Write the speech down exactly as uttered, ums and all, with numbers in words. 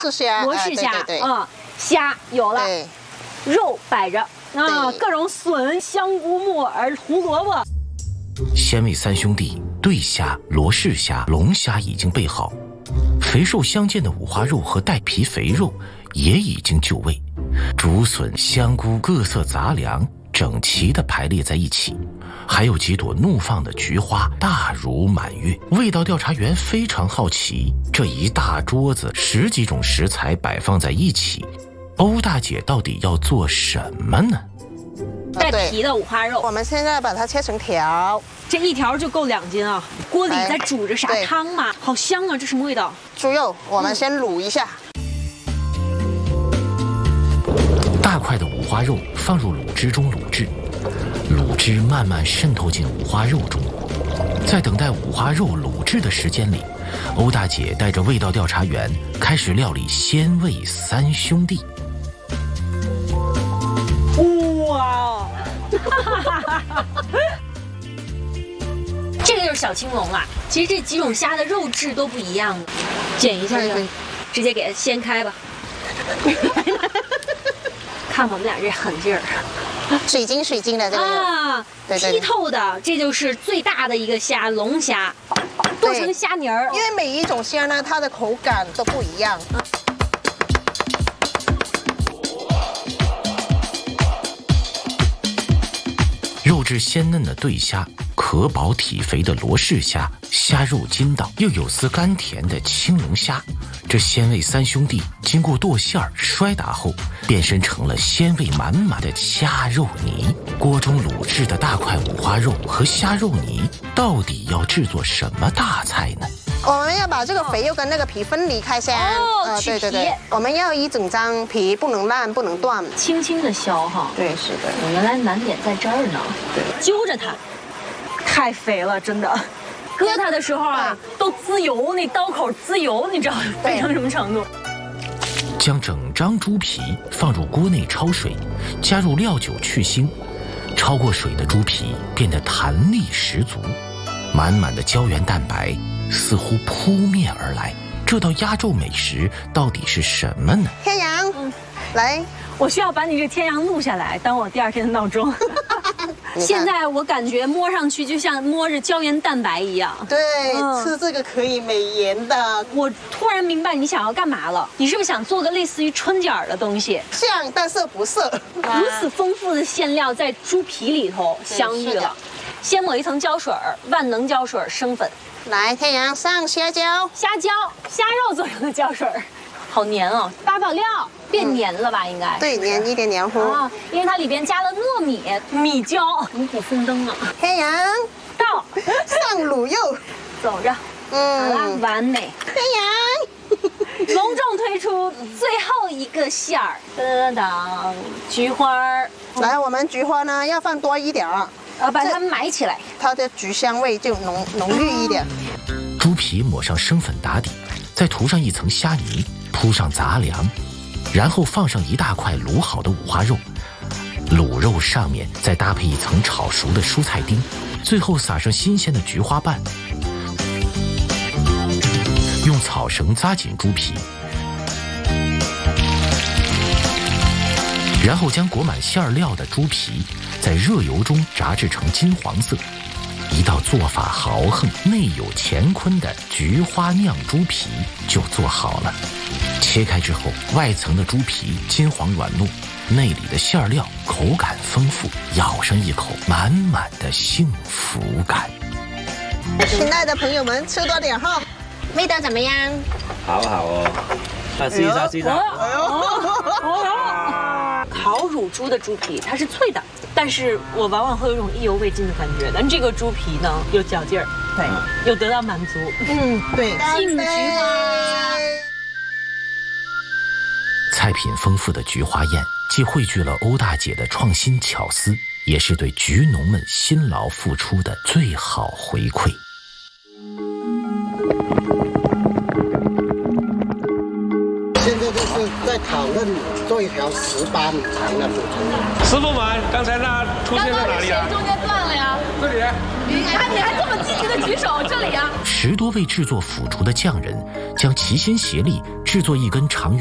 是虾， 罗氏虾， 对对对， 啊，虾有了， 对， 肉摆着啊，各种笋、香菇、木耳、胡萝卜。 鲜味三兄弟对虾、罗氏虾、龙虾已经备好，肥瘦相间的五花肉和带皮肥肉也已经就位，竹笋、香菇各色杂粮整齐地排列在一起，还有几朵怒放的菊花大如满月。味道调查员非常好奇，这一大桌子十几种食材摆放在一起，欧大姐到底要做什么呢？ 带皮的五花肉， 我们现在把它切成条， 这一条就够两斤啊！锅里在煮着啥汤嘛？好香啊！这什么味道？ 猪肉，我们先卤一下。 大块的五花肉放入卤汁中卤制，卤汁慢慢渗透进五花肉中。在等待五花肉卤制的时间里，欧大姐带着味道调查员开始料理鲜味三兄弟。 哇！这个就是小青龙了。其实这几种虾的肉质都不一样，剪一下就直接给它掀开吧。看我们俩这狠劲儿， 水晶水晶的这个啊，剔透的，这就是最大的一个虾，龙虾，剁成虾泥儿。 因为每一种虾呢，它的口感都不一样。 肉质鲜嫩的对虾，壳薄体肥的罗氏虾，虾肉筋道又有丝甘甜的青龙虾。这鲜味三兄弟经过剁馅儿摔打后，变身成了鲜味满满的虾肉泥。锅中卤制的大块五花肉和虾肉泥，到底要制作什么大菜呢？ 我们要把这个肥肉跟那个皮分离开先。 哦，呃、 对对对，我们要一整张皮，不能烂，不能断， 轻轻的削哈。 对，是的。 我原来难点在这儿呢。对，揪着它，太肥了，真的。割它的时候啊，都滋油，那刀口滋油，你知道肥成什么程度？ 将整张猪皮放入锅内焯水，加入料酒去腥，焯过水的猪皮变得弹力十足，满满的胶原蛋白似乎扑面而来。这道压轴美食到底是什么呢？ 天阳，嗯，来， 我需要把你这天阳录下来，当我第二天的闹钟。现在我感觉摸上去就像摸着胶原蛋白一样。 对，嗯、吃这个可以美颜的。 我突然明白你想要干嘛了，你是不是想做个类似于春卷的东西？ 像，但是不是。 如此丰富的馅料在猪皮里头相遇了，先抹一层胶水，万能胶水生粉。 来，天阳上虾胶， 虾胶，虾肉做成的胶水，好黏哦。八宝料变黏了吧？应该对，黏一点黏糊啊，因为它里边加了糯米、米椒，五谷丰登啊。 天阳到， 上卤肉， 走着，嗯，好了，完美。 天阳， 隆重推出最后一个馅儿，噔噔噔，菊花儿。 来，我们菊花呢要放多一点啊。 呃，把它埋起来， 它的菊香味就浓浓郁一点。 猪皮抹上生粉打底，再涂上一层虾泥，铺上杂粮，然后放上一大块卤好的五花肉，卤肉上面再搭配一层炒熟的蔬菜丁，最后撒上新鲜的菊花瓣，用草绳扎紧猪皮，然后将裹满馅料的猪皮在热油中炸至成金黄色，一道做法豪横、内有乾坤的菊花酿猪皮就做好了。切开之后，外层的猪皮金黄软糯，内里的馅料口感丰富，咬上一口，满满的幸福感。 亲爱的朋友们，吃多点哈，味道怎么样？ 好好哦，啊，试一下，试一下。 哎呦，哦哟，烤乳猪的猪皮它是脆的，但是我往往会有一种意犹未尽的感觉。但这个猪皮呢，有嚼劲儿，对，有得到满足。 嗯，对， 敬菊花。 菜品丰富的菊花宴，既汇聚了欧大姐的创新巧思，也是对菊农们辛劳付出的最好回馈。 现在就是在讨论做一条十八米长的斧头。 师傅们，刚才那出现在哪里啊？ 中间断了呀。 这里。 你看，你还这么积极的举手，这里呀。 十多位制作斧锄的匠人将齐心协力制作一根长